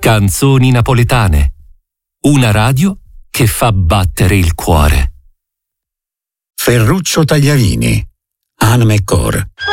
Canzoni napoletane. Una radio che fa battere il cuore. Ferruccio Tagliavini, Anime Core.